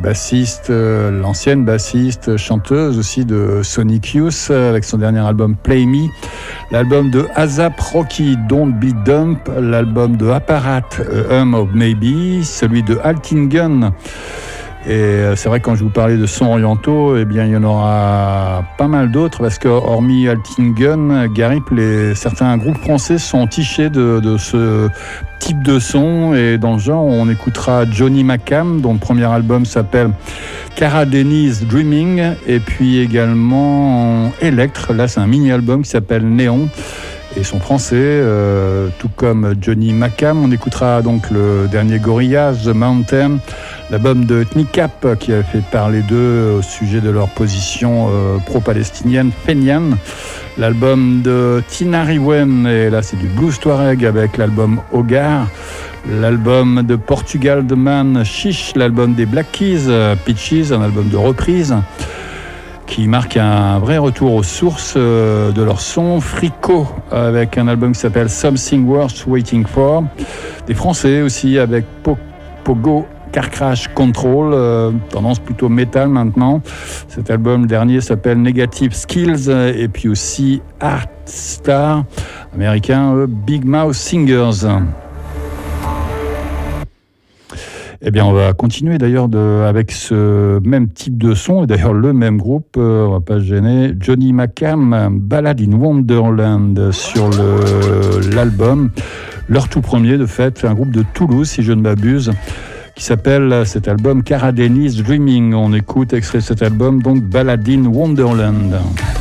bassiste, l'ancienne bassiste, chanteuse aussi de Sonic Youth, avec son dernier album Play Me, l'album de A$AP Rocky, Don't Be Dumb, l'album de Apparat, Hum of Maybe, celui de Altingen. Et c'est vrai que quand je vous parlais de sons orientaux, eh bien il y en aura pas mal d'autres, parce que hormis Altingen, Garip, certains groupes français sont tichés de ce type de son, et dans le genre on écoutera Johnny Macam, dont le premier album s'appelle Cara Denise Dreaming, et puis également Electre, là c'est un mini-album qui s'appelle Néon. Et son français, tout comme Johnny Macam. On écoutera donc le dernier Gorillaz, The Mountain, l'album de Knicap qui a fait parler d'eux au sujet de leur position pro-palestinienne, Fenian, l'album de Tinari Wen, et là c'est du blues touareg avec l'album Hogar, l'album de Portugal de Man, Chiche, l'album des Black Keys, Peaches, un album de reprise qui marque un vrai retour aux sources de leur son, Frico, avec un album qui s'appelle Something Worth Waiting For. Des Français aussi, avec Pogo, Car Crash Control, tendance plutôt métal maintenant. Cet album dernier s'appelle Negative Skills, et puis aussi Art Star, américain, Big Mouth Singers. Eh bien, on va continuer d'ailleurs avec ce même type de son, et d'ailleurs le même groupe, on va pas se gêner, Johnny Macam, Ballad in Wonderland sur l'album, leur tout premier de fait, un groupe de Toulouse si je ne m'abuse, qui s'appelle cet album Cara Denise Dreaming. On écoute extrait de cet album, donc Ballad in Wonderland.